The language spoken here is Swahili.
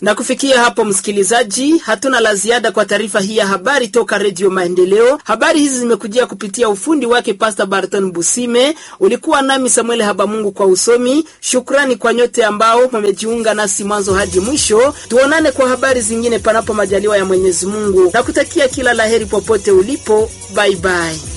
Na kufikia hapo msikilizaji, hatuna la ziada kwa taarifa hii ya habari toka Radio Maendeleo. Habari hizi zimekujia kupitia ufundi wake Pastor Barton Busime. Ulikuwa nami Samuel Habamungu kwa usomi. Shukrani kwa nyote ambao mmejiunga nasi mwanzo hadi mwisho. Tuonane kwa habari zingine panapo majaliwa ya Mwenyezi Mungu. Nakutakia kila laheri popote ulipo. Bye bye.